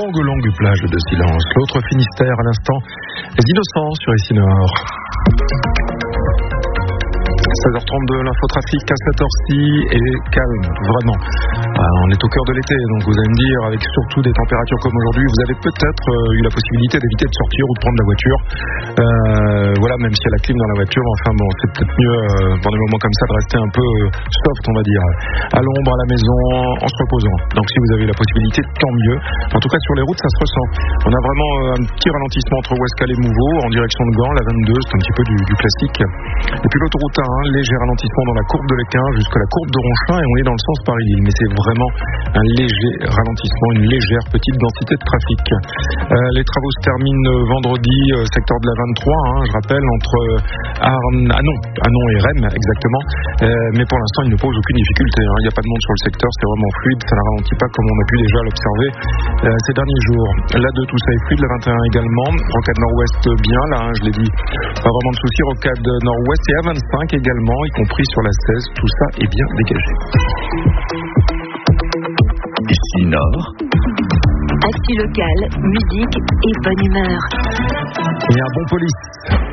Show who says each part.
Speaker 1: longue plage de silence. L'autre Finistère à l'instant, les innocents sur ici Nord. 16h32, l'infotrafic à cette heure-ci est calme, vraiment. On est au cœur de l'été, donc vous allez me dire, avec surtout des températures comme aujourd'hui, vous avez peut-être eu la possibilité d'éviter de sortir ou de prendre la voiture. Voilà, même s'il y a la clim dans la voiture, enfin bon, c'est peut-être mieux pour des moments comme ça de rester un peu soft, on va dire, à l'ombre, à la maison, en se reposant. Donc si vous avez la possibilité, tant mieux. En tout cas, sur les routes, ça se ressent. On a vraiment un petit ralentissement entre Ouescal et Mouveau, en direction de Gand, la 22, c'est un petit peu du classique. Et puis l'autoroute A1, léger ralentissement dans la courbe de l'Équin jusqu'à la courbe de Ronchin, et on est dans le sens Paris-Lille, mais c'est vraiment un léger ralentissement, une légère petite densité de trafic. Les travaux se terminent vendredi, secteur de la 23, je rappelle, entre Anon et Rennes exactement, mais pour l'instant il ne pose aucune difficulté, il n'y a pas de monde sur le secteur, c'est vraiment fluide, ça ne ralentit pas comme on a pu déjà l'observer ces derniers jours. La 2, tout ça est fluide, la 21 également, rocade nord-ouest bien, là je l'ai dit, pas vraiment de soucis, rocade nord-ouest et A25 également, y compris sur la 16, tout ça est bien dégagé.
Speaker 2: Ici Nord.
Speaker 3: Actu local, musique et bonne humeur.
Speaker 1: Et un bon police.